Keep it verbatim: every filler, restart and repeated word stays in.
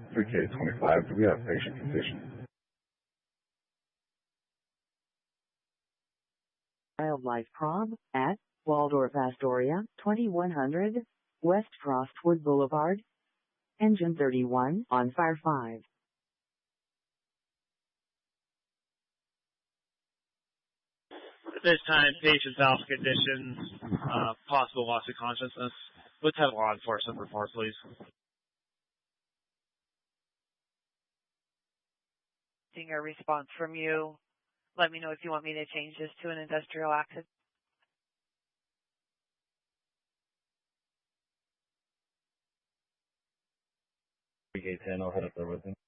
three K twenty-five, do we have patient condition? Wildlife Prob at Waldorf Astoria, twenty-one hundred West Frostwood Boulevard. Engine thirty-one on fire five. At this time, patient's health conditions, uh, possible loss of consciousness. Let's have law enforcement report, please. Seeing a response from you. Let me know if you want me to change this to an industrial accident. three K ten, I'll head up there with him.